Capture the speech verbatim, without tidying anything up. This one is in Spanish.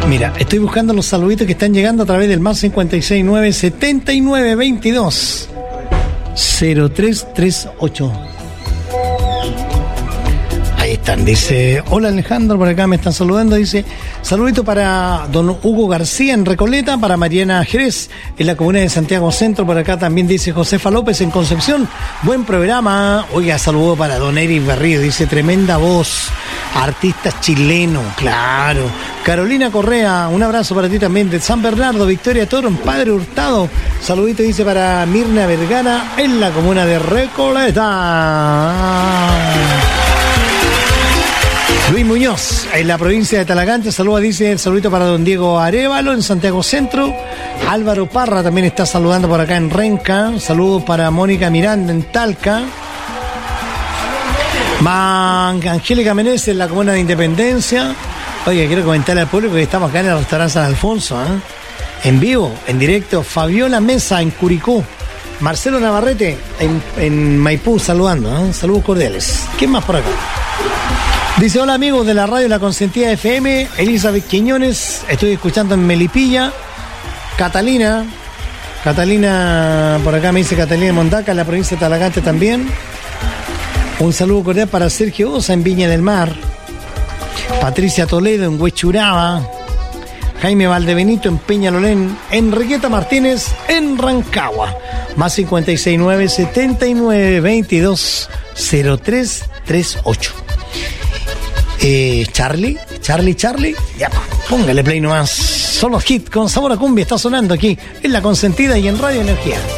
Mira, estoy buscando los saluditos que están llegando a través del más cincuenta y seis nueve setenta y nueve veintidós cero tres treinta y ocho. Ahí están, dice, hola Alejandro, por acá me están saludando, dice, saludito para don Hugo García en Recoleta, para Mariana Jerez en la comuna de Santiago Centro, por acá también dice Josefa López en Concepción, buen programa, oiga, saludo para don Eric Berrío, dice, tremenda voz, artista chileno, claro, Carolina Correa, un abrazo para ti también, de San Bernardo, Victoria Toro, en Padre Hurtado, saludito dice para Mirna Vergara en la comuna de Recoleta. Luis Muñoz, en la provincia de Talagante, saluda, dice, el saludito para don Diego Arévalo en Santiago Centro. Álvaro Parra también está saludando por acá en Renca. Saludos para Mónica Miranda en Talca. Man, Angélica Meneses en la comuna de Independencia. Oye, quiero comentarle al público que estamos acá en el restaurante San Alfonso, ¿eh? En vivo, en directo, Fabiola Mesa en Curicó. Marcelo Navarrete en, en Maipú saludando, ¿eh? Saludos cordiales. ¿Quién más por acá? Dice, hola amigos de la radio La Consentida F M, Elizabeth Quiñones, estoy escuchando en Melipilla, Catalina, Catalina, por acá me dice Catalina Mondaca, en la provincia de Talagante también. Un saludo cordial para Sergio Osa en Viña del Mar, Patricia Toledo en Huechuraba, Jaime Valdebenito en Peñalolén, Enriqueta Martínez en Rancagua, más cincuenta y seis nueve setenta y nueve veintidós cero tres treinta y ocho. Eh, Charlie, Charlie, Charlie, ya, póngale play nomás. Son los hits con sabor a cumbia, está sonando aquí en La Consentida y en Radio Energía.